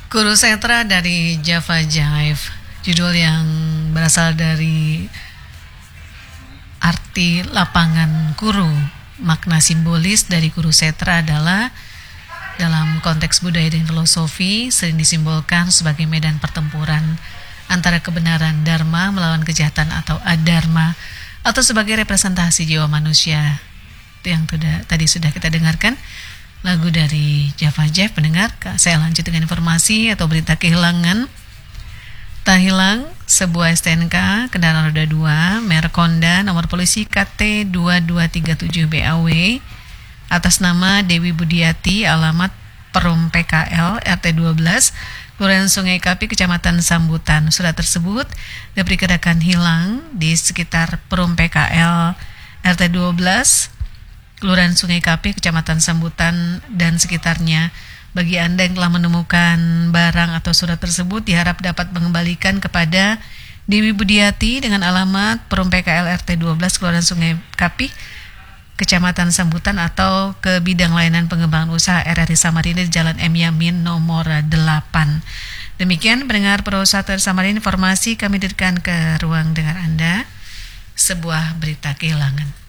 Kuru Setra dari Java Jive, judul yang berasal dari arti lapangan kuru. Makna simbolis dari Kuru Setra adalah dalam konteks budaya dan filosofi sering disimbolkan sebagai medan pertempuran antara kebenaran dharma melawan kejahatan atau adharma, atau sebagai representasi jiwa manusia. Itu yang tadi sudah kita dengarkan lagu dari Java Jive. Pendengar, saya lanjut dengan informasi atau berita kehilangan. Tak hilang sebuah STNK kendaraan roda 2 merek Honda nomor polisi KT2237BAW atas nama Dewi Budiati, alamat Perum PKL RT 12 Kelurahan Sungai Kapi, Kecamatan Sambutan. Surat tersebut diperkirakan hilang di sekitar Perum PKL RT 12 Kelurahan Sungai Kapi, Kecamatan Sambutan dan sekitarnya. Bagi Anda yang telah menemukan barang atau surat tersebut, diharap dapat mengembalikan kepada Dewi Budiati dengan alamat Perum PKL RT 12 Kelurahan Sungai Kapi, Kecamatan Sambutan, atau ke Bidang Layanan Pengembangan Usaha RRI Samarinda di Jalan M. Yamin nomor 8. Demikian pendengar Perusahaan Samarinda, informasi kami berikan ke ruang dengar Anda, sebuah berita kehilangan.